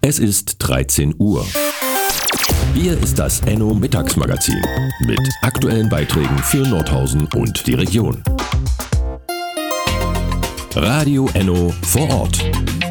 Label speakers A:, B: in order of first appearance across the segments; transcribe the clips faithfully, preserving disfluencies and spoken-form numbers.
A: Es ist dreizehn Uhr. Hier ist das Enno Mittagsmagazin mit aktuellen Beiträgen für Nordhausen und die Region. Radio Enno vor Ort.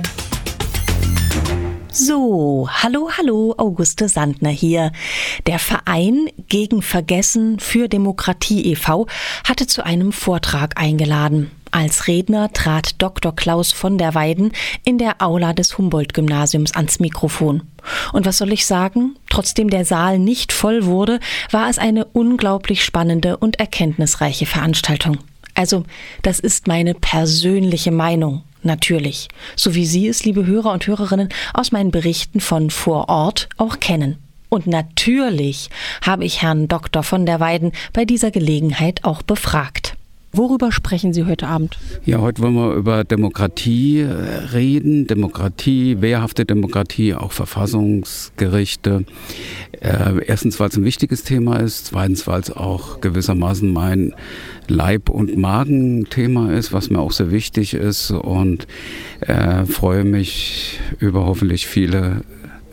B: So, hallo, hallo, Auguste Sandner hier. Der Verein gegen Vergessen für Demokratie e V hatte zu einem Vortrag eingeladen. Als Redner trat Doktor Klaus von der Weiden in der Aula des Humboldt-Gymnasiums ans Mikrofon. Und was soll ich sagen? Trotzdem der Saal nicht voll wurde, war es eine unglaublich spannende und erkenntnisreiche Veranstaltung. Also, das ist meine persönliche Meinung. Natürlich, so wie Sie es, liebe Hörer und Hörerinnen, aus meinen Berichten von vor Ort auch kennen. Und natürlich habe ich Herrn Doktor von der Weiden bei dieser Gelegenheit auch befragt. Worüber sprechen Sie heute Abend?
C: Ja, heute wollen wir über Demokratie reden. Demokratie, wehrhafte Demokratie, auch Verfassungsgerichte. Äh, erstens, weil es ein wichtiges Thema ist. Zweitens, weil es auch gewissermaßen mein Leib- und Magenthema ist, was mir auch sehr wichtig ist. Und äh, freue mich über hoffentlich viele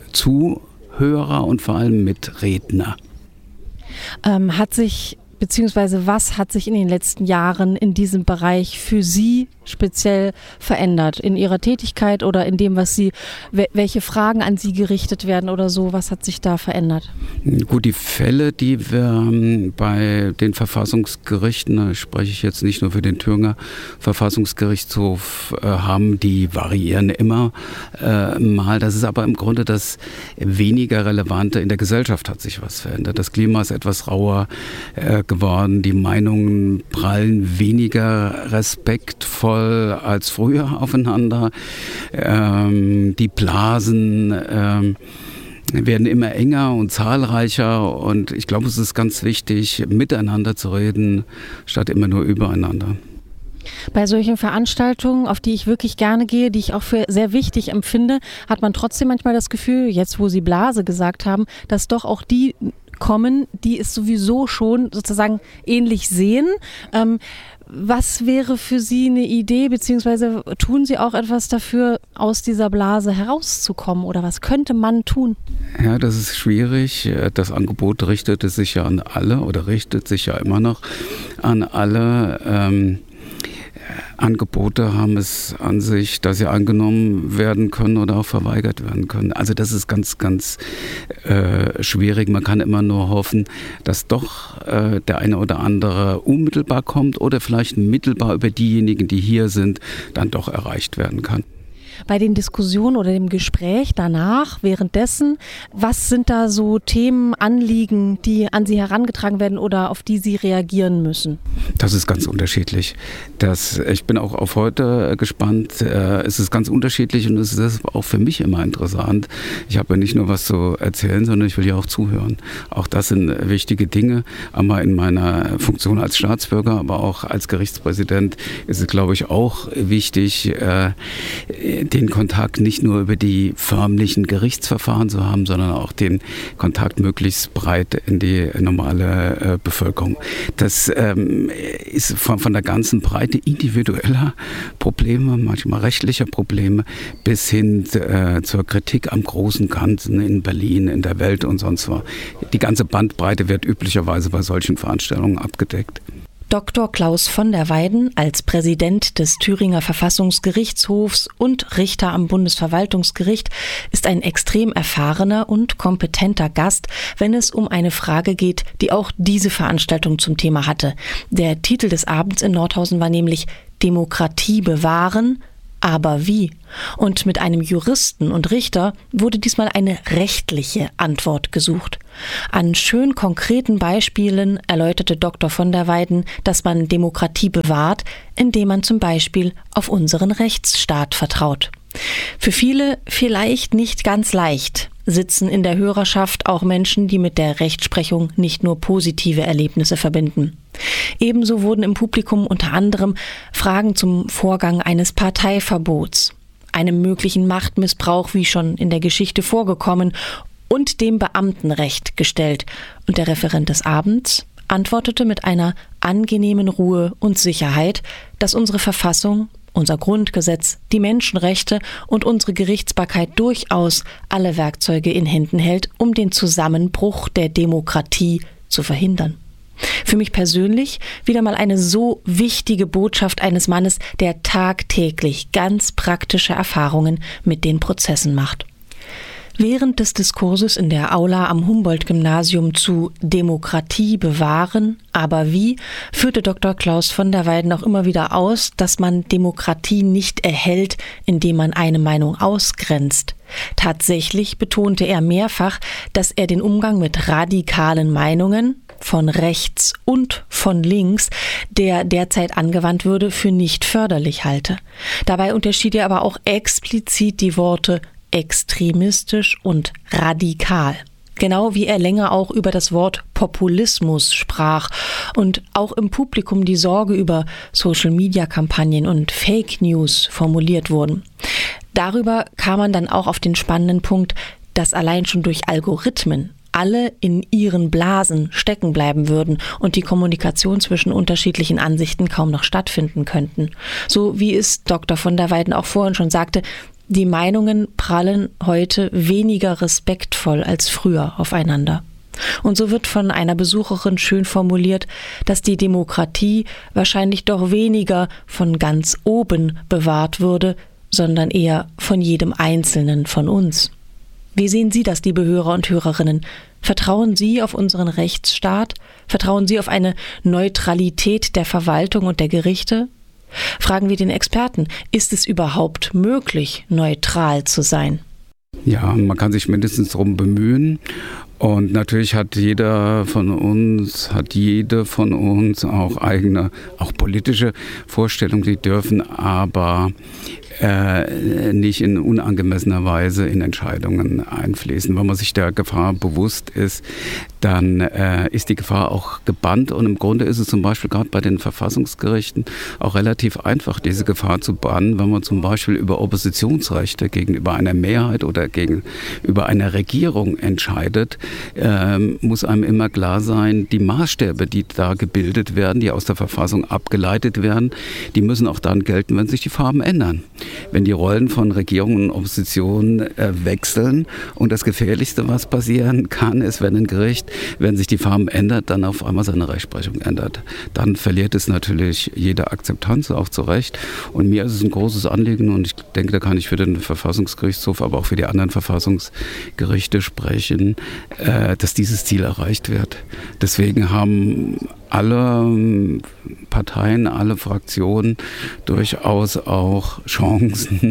C: Zuhörer und vor allem Mitredner.
B: Ähm, hat sich Beziehungsweise was hat sich in den letzten Jahren in diesem Bereich für Sie speziell verändert? In Ihrer Tätigkeit oder in dem, was Sie, welche Fragen an Sie gerichtet werden oder so? Was hat sich da verändert?
C: Gut, die Fälle, die wir bei den Verfassungsgerichten, da spreche ich jetzt nicht nur für den Thüringer Verfassungsgerichtshof, haben, die variieren immer äh, mal. Das ist aber im Grunde das weniger Relevante. In der Gesellschaft hat sich was verändert. Das Klima ist etwas rauer äh, geworden. Die Meinungen prallen weniger respektvoll als früher aufeinander. Ähm, die Blasen ähm, werden immer enger und zahlreicher und ich glaube, es ist ganz wichtig, miteinander zu reden, statt immer nur übereinander.
B: Bei solchen Veranstaltungen, auf die ich wirklich gerne gehe, die ich auch für sehr wichtig empfinde, hat man trotzdem manchmal das Gefühl, jetzt wo Sie Blase gesagt haben, dass doch auch die kommen, die es sowieso schon sozusagen ähnlich sehen. Ähm, was wäre für Sie eine Idee, beziehungsweise tun Sie auch etwas dafür, aus dieser Blase herauszukommen oder was könnte man tun?
C: Ja, das ist schwierig. Das Angebot richtete sich ja an alle oder richtet sich ja immer noch an alle. Ähm Angebote haben es an sich, dass sie angenommen werden können oder auch verweigert werden können. Also das ist ganz, ganz äh, schwierig. Man kann immer nur hoffen, dass doch äh, der eine oder andere unmittelbar kommt oder vielleicht mittelbar über diejenigen, die hier sind, dann doch erreicht werden kann.
B: Bei den Diskussionen oder dem Gespräch danach, währenddessen, was sind da so Themen, Anliegen, die an Sie herangetragen werden oder auf die Sie reagieren müssen?
C: Das ist ganz unterschiedlich. Das, ich bin auch auf heute gespannt. Es ist ganz unterschiedlich und es ist auch für mich immer interessant. Ich habe ja nicht nur was zu erzählen, sondern ich will ja auch zuhören. Auch das sind wichtige Dinge. Einmal in meiner Funktion als Staatsbürger, aber auch als Gerichtspräsident ist es, glaube ich, auch wichtig, den Kontakt nicht nur über die förmlichen Gerichtsverfahren zu haben, sondern auch den Kontakt möglichst breit in die normale äh, Bevölkerung. Das ähm, ist von, von der ganzen Breite individueller Probleme, manchmal rechtlicher Probleme, bis hin äh, zur Kritik am großen Ganzen in Berlin, in der Welt und sonst was. Die ganze Bandbreite wird üblicherweise bei solchen Veranstaltungen abgedeckt.
B: Doktor Klaus von der Weiden als Präsident des Thüringer Verfassungsgerichtshofs und Richter am Bundesverwaltungsgericht ist ein extrem erfahrener und kompetenter Gast, wenn es um eine Frage geht, die auch diese Veranstaltung zum Thema hatte. Der Titel des Abends in Nordhausen war nämlich Demokratie bewahren, aber wie? Und mit einem Juristen und Richter wurde diesmal eine rechtliche Antwort gesucht. An schön konkreten Beispielen erläuterte Doktor von der Weiden, dass man Demokratie bewahrt, indem man zum Beispiel auf unseren Rechtsstaat vertraut. Für viele vielleicht nicht ganz leicht, sitzen in der Hörerschaft auch Menschen, die mit der Rechtsprechung nicht nur positive Erlebnisse verbinden. Ebenso wurden im Publikum unter anderem Fragen zum Vorgang eines Parteiverbots, einem möglichen Machtmissbrauch, wie schon in der Geschichte vorgekommen, und dem Beamtenrecht gestellt. Und der Referent des Abends antwortete mit einer angenehmen Ruhe und Sicherheit, dass unsere Verfassung unser Grundgesetz, die Menschenrechte und unsere Gerichtsbarkeit durchaus alle Werkzeuge in Händen hält, um den Zusammenbruch der Demokratie zu verhindern. Für mich persönlich wieder mal eine so wichtige Botschaft eines Mannes, der tagtäglich ganz praktische Erfahrungen mit den Prozessen macht. Während des Diskurses in der Aula am Humboldt-Gymnasium zu Demokratie bewahren, aber wie, führte Doktor Klaus von der Weyden auch immer wieder aus, dass man Demokratie nicht erhält, indem man eine Meinung ausgrenzt. Tatsächlich betonte er mehrfach, dass er den Umgang mit radikalen Meinungen von rechts und von links, der derzeit angewandt würde, für nicht förderlich halte. Dabei unterschied er aber auch explizit die Worte extremistisch und radikal. Genau wie er länger auch über das Wort Populismus sprach und auch im Publikum die Sorge über Social-Media-Kampagnen und Fake News formuliert wurden. Darüber kam man dann auch auf den spannenden Punkt, dass allein schon durch Algorithmen alle in ihren Blasen stecken bleiben würden und die Kommunikation zwischen unterschiedlichen Ansichten kaum noch stattfinden könnten. So wie es Doktor von der Weyden auch vorhin schon sagte, die Meinungen prallen heute weniger respektvoll als früher aufeinander. Und so wird von einer Besucherin schön formuliert, dass die Demokratie wahrscheinlich doch weniger von ganz oben bewahrt würde, sondern eher von jedem Einzelnen von uns. Wie sehen Sie das, liebe Hörer und Hörerinnen? Vertrauen Sie auf unseren Rechtsstaat? Vertrauen Sie auf eine Neutralität der Verwaltung und der Gerichte? Fragen wir den Experten, ist es überhaupt möglich, neutral zu sein?
C: Ja, man kann sich mindestens darum bemühen. Und natürlich hat jeder von uns, hat jede von uns auch eigene, auch politische Vorstellungen, die dürfen aber äh, nicht in unangemessener Weise in Entscheidungen einfließen. Wenn man sich der Gefahr bewusst ist, dann äh, ist die Gefahr auch gebannt. Und im Grunde ist es zum Beispiel gerade bei den Verfassungsgerichten auch relativ einfach, diese Gefahr zu bannen, wenn man zum Beispiel über Oppositionsrechte gegenüber einer Mehrheit oder gegenüber einer Regierung entscheidet. Ähm, muss einem immer klar sein, die Maßstäbe, die da gebildet werden, die aus der Verfassung abgeleitet werden, die müssen auch dann gelten, wenn sich die Farben ändern. Wenn die Rollen von Regierung und Opposition äh, wechseln. Und das Gefährlichste, was passieren kann, ist, wenn ein Gericht, wenn sich die Farben ändert, dann auf einmal seine Rechtsprechung ändert. Dann verliert es natürlich jede Akzeptanz, auch zu Recht. Und mir ist es ein großes Anliegen und ich denke, da kann ich für den Verfassungsgerichtshof, aber auch für die anderen Verfassungsgerichte sprechen, äh, dass dieses Ziel erreicht wird. Deswegen haben alle Parteien, alle Fraktionen durchaus auch Chancen,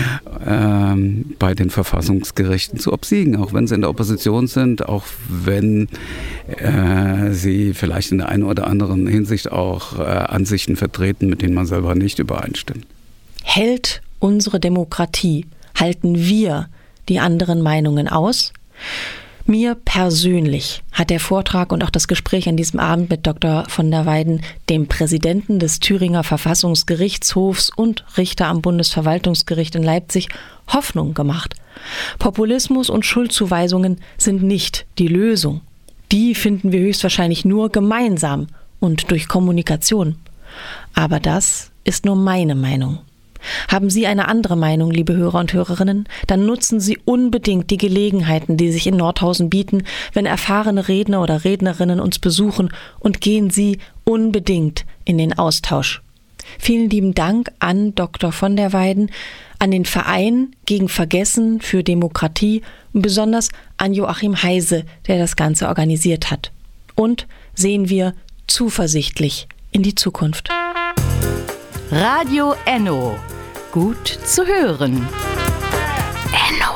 C: ähm, bei den Verfassungsgerichten zu obsiegen, auch wenn sie in der Opposition sind, auch wenn äh, sie vielleicht in der einen oder anderen Hinsicht auch äh, Ansichten vertreten, mit denen man selber nicht übereinstimmt.
B: Hält unsere Demokratie, halten wir die anderen Meinungen aus? Mir persönlich hat der Vortrag und auch das Gespräch an diesem Abend mit Doktor von der Weyden, dem Präsidenten des Thüringer Verfassungsgerichtshofs und Richter am Bundesverwaltungsgericht in Leipzig, Hoffnung gemacht. Populismus und Schuldzuweisungen sind nicht die Lösung. Die finden wir höchstwahrscheinlich nur gemeinsam und durch Kommunikation. Aber das ist nur meine Meinung. Haben Sie eine andere Meinung, liebe Hörer und Hörerinnen? Dann nutzen Sie unbedingt die Gelegenheiten, die sich in Nordhausen bieten, wenn erfahrene Redner oder Rednerinnen uns besuchen, und gehen Sie unbedingt in den Austausch. Vielen lieben Dank an Doktor von der Weyden, an den Verein gegen Vergessen für Demokratie und besonders an Joachim Heise, der das Ganze organisiert hat. Und sehen wir zuversichtlich in die Zukunft.
D: Radio Enno. Gut zu hören. Enno.